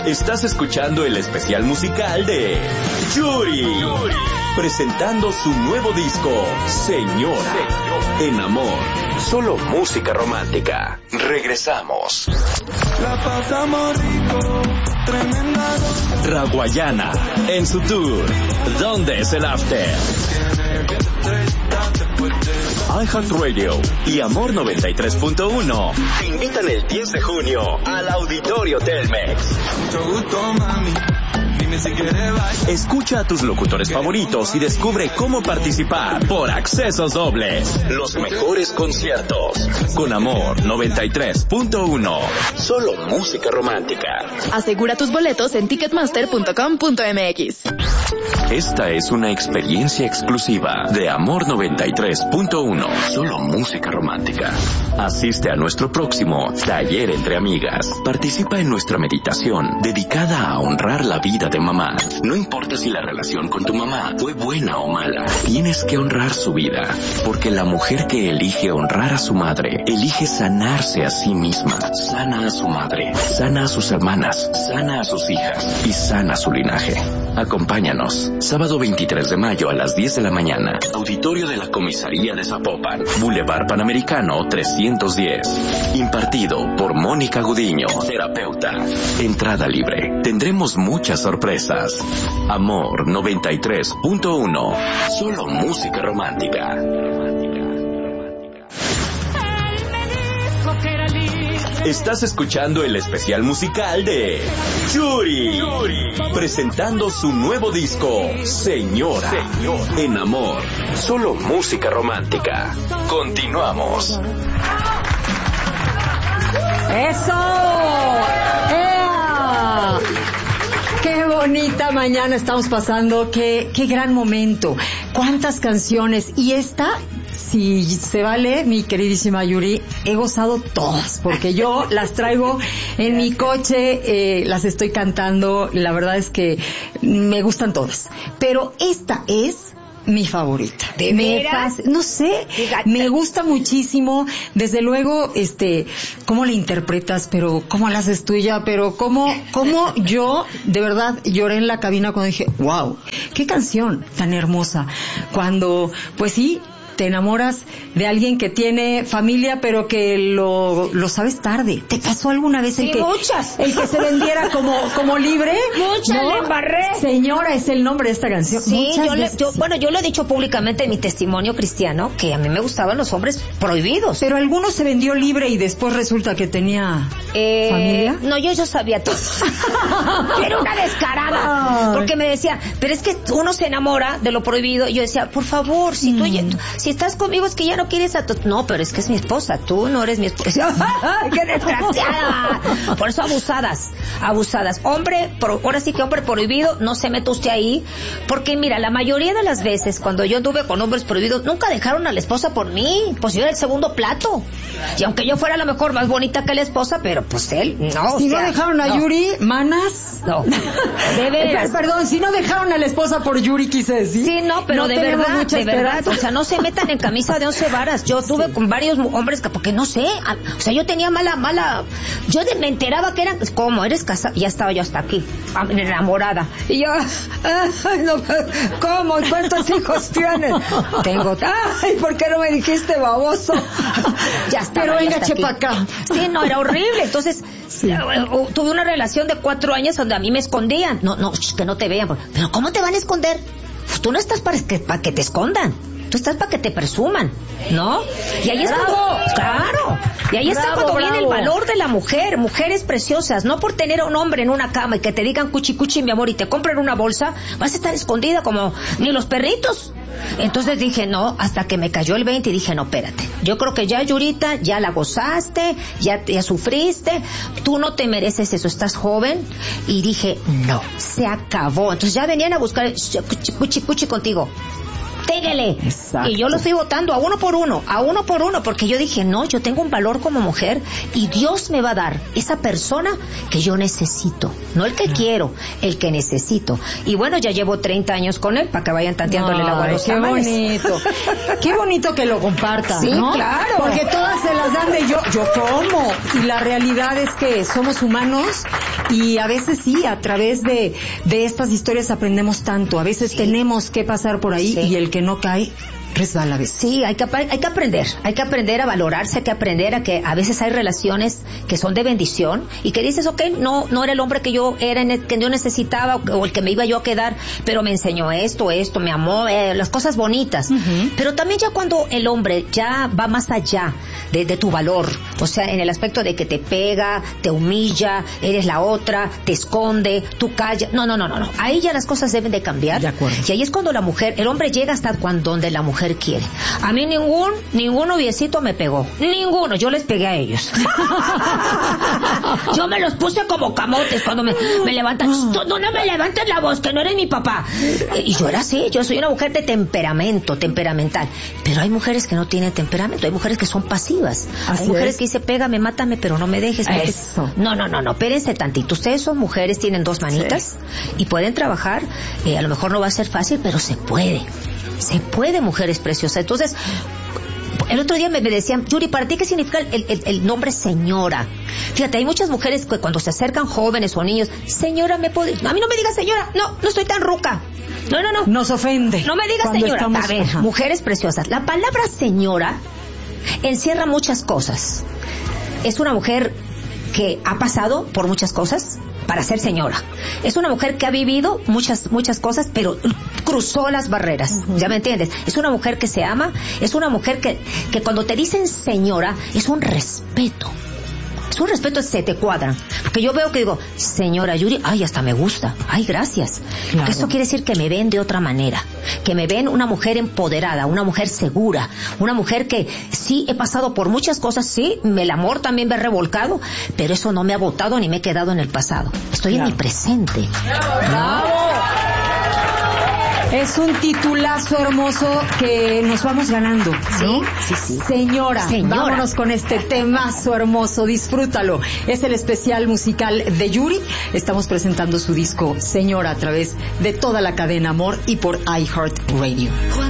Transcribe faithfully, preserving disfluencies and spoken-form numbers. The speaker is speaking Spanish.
Estás escuchando el especial musical de Yuri, Yuri, presentando su nuevo disco, Señora, Señor. En amor, solo música romántica. Regresamos. La pasamos rico, tremenda. Raguayana, en su tour, ¿Dónde es el after? iHeartRadio y Amor noventa y tres punto uno te invitan el diez de junio al Auditorio Telmex. Escucha a tus locutores favoritos y descubre cómo participar por accesos dobles. Los mejores conciertos. Con Amor noventa y tres punto uno. Solo música romántica. Asegura tus boletos en ticketmaster punto com punto m x. Esta es una experiencia exclusiva de Amor noventa y tres punto uno. Solo música romántica. Asiste a nuestro próximo Taller entre Amigas. Participa en nuestra meditación dedicada a honrar la vida de mamá. No importa si la relación con tu mamá fue buena o mala, tienes que honrar su vida, porque la mujer que elige honrar a su madre, elige sanarse a sí misma. Sana a su madre, sana a sus hermanas, sana a sus hijas y sana su linaje. Acompáñanos, sábado veintitrés de mayo a las diez de la mañana, Auditorio de la Comisaría de Zapopan, Boulevard Panamericano trescientos diez. Impartido por Mónica Gudiño, terapeuta. Entrada libre. Tendremos muchas sorpresas. Amor noventa y tres punto uno. Solo música romántica. Estás escuchando el especial musical de Yuri, Yuri, presentando su nuevo disco, Señora, Señor. En amor, solo música romántica. Continuamos. ¡Eso! ¡Ea! ¡Qué bonita mañana estamos pasando! ¡Qué, qué gran momento! ¿Cuántas canciones? Y esta, si se vale, mi queridísima Yuri, he gozado todas, porque yo las traigo en mi coche, eh, las estoy cantando, la verdad es que me gustan todas. Pero esta es mi favorita. ¿De veras? Me, no sé, Fíjate. Me gusta muchísimo. Desde luego, este, cómo la interpretas, pero cómo la haces tuya, pero cómo, cómo yo, de verdad, lloré en la cabina cuando dije, wow, qué canción tan hermosa. Cuando, pues sí, te enamoras de alguien que tiene familia, pero que lo, lo sabes tarde. ¿Te pasó alguna vez sí, el que, muchas. el que se vendiera como, como libre? Muchas, ¿no? le embarré. Señora, es el nombre de esta canción. Sí, Muchas yo, le, veces. yo, bueno, yo lo he dicho públicamente en mi testimonio cristiano, que a mí me gustaban los hombres prohibidos. Pero alguno se vendió libre y después resulta que tenía eh, familia. No, yo yo sabía todo. Era una descarada. Ay. Porque me decía, pero es que uno se enamora de lo prohibido. Y yo decía, por favor, si tú, Mm. si estás conmigo es que ya no quieres a tu... No, pero es que es mi esposa, tú no eres mi esposa. ¡Qué desgraciada! Por eso abusadas, abusadas. Hombre, pro, ahora sí que hombre prohibido, no se mete usted ahí. Porque mira, la mayoría de las veces cuando yo anduve con hombres prohibidos, nunca dejaron a la esposa por mí. Pues yo era el segundo plato. Y aunque yo fuera a lo mejor más bonita que la esposa, pero pues él, no. Si o sea, no dejaron a no. Yuri, manas. No. De veras. Perdón, si no dejaron a la esposa por Yuri, quise decir. Sí, no, pero no de tenemos verdad, mucha de verdad, esperanza. o sea, no se metan en camisa de once varas. Yo tuve sí. con varios hombres que, porque no sé, a, o sea, yo tenía mala, mala, yo de, me enteraba que eran, ¿cómo? ¿Eres casada? Ya estaba yo hasta aquí, enamorada. Y yo, ay, no, ¿cómo? ¿Cuántos hijos tienes? Tengo, ay, ¿por qué no me dijiste, baboso? Ya estaba. Pero venga, hasta chepa aquí. acá. Sí, no, era horrible. Entonces, sí. uh, tuve una relación de cuatro años donde a mí me escondían. No, no, que no te vean. Pero ¿cómo te van a esconder? Pues tú no estás para que, para que te escondan. Tú estás para que te presuman, ¿no? Y ahí es cuando, claro, y ahí está cuando viene el valor de la mujer, mujeres preciosas, no por tener a un hombre en una cama y que te digan cuchi cuchi mi amor y te compren una bolsa, vas a estar escondida como ni los perritos. Entonces dije, no, hasta que me cayó el veinte y dije, no, espérate, yo creo que ya, Yurita, ya la gozaste, ya, ya sufriste, tú no te mereces eso, estás joven. Y dije, no, se acabó. Entonces ya venían a buscar cuchi cuchi, cuchi contigo. pégale. Exacto. Y yo lo fui votando a uno por uno, a uno por uno, porque yo dije, no, yo tengo un valor como mujer y Dios me va a dar esa persona que yo necesito, no el que no. quiero, el que necesito. Y bueno, ya llevo treinta años con él, para que vayan tanteándole el agua a los qué tamales. bonito. Qué bonito que lo compartan, Sí, ¿no? claro. Porque todas se las dan de yo, yo como. Y la realidad es que somos humanos y a veces sí, a través de, de estas historias aprendemos tanto. A veces sí. tenemos que pasar por ahí sí. y el que no cae resbala a veces. Sí, hay que, hay que aprender, hay que aprender a valorarse, hay que aprender a que a veces hay relaciones que son de bendición y que dices, ok, no, no era el hombre que yo era, que yo necesitaba o el que me iba yo a quedar, pero me enseñó esto, esto, me amó, eh, las cosas bonitas. Uh-huh. Pero también ya cuando el hombre ya va más allá de, de tu valor, o sea, en el aspecto de que te pega, te humilla, eres la otra, te esconde, tú callas, no, no, no, no, no, ahí ya las cosas deben de cambiar. De acuerdo. Y ahí es cuando la mujer, el hombre llega hasta cuando donde la mujer quiere. A mí ningún, ningún noviecito me pegó. Ninguno. Yo les pegué a ellos. Yo me los puse como camotes cuando me, me levantan. No, no me levantes la voz, que no eres mi papá. Y yo era así. Yo soy una mujer de temperamento, temperamental. Pero hay mujeres que no tienen temperamento. Hay mujeres que son pasivas. Así hay mujeres es. que dicen, pégame, mátame, pero no me dejes. Porque... Eso. No, no, no, no. Espérense tantito. Ustedes son mujeres, tienen dos manitas sí. y pueden trabajar. Eh, a lo mejor no va a ser fácil, pero se puede. Se puede, mujeres preciosas. Entonces, el otro día me, me decían, Yuri, ¿para ti qué significa el, el, el nombre señora? Fíjate, hay muchas mujeres que cuando se acercan jóvenes o niños, señora, ¿me puede...? A mí no me digas señora, no, no estoy tan ruca. No, no, no. Nos ofende. No me digas señora. Estamos... A ver, ajá. Mujeres preciosas. La palabra señora encierra muchas cosas. Es una mujer que ha pasado por muchas cosas para ser señora. Es una mujer que ha vivido muchas muchas cosas, pero cruzó las barreras. Uh-huh. ¿Ya me entiendes? Es una mujer que se ama, es una mujer que, que cuando te dicen señora, es un respeto. Es un respeto, se te cuadran. Porque yo veo que digo, señora Yuri, ay, hasta me gusta. Ay, gracias. Claro. Porque eso quiere decir que me ven de otra manera. Que me ven una mujer empoderada, una mujer segura, una mujer que sí he pasado por muchas cosas, sí, el amor también me ha revolcado, pero eso no me ha botado ni me he quedado en el pasado. Estoy claro. en el presente. ¡Bravo! Es un titulazo hermoso que nos vamos ganando, ¿no? Sí, sí, sí. Señora, Señora, vámonos con este temazo hermoso, disfrútalo. Es el especial musical de Yuri. Estamos presentando su disco Señora a través de toda la cadena Amor y por iHeartRadio.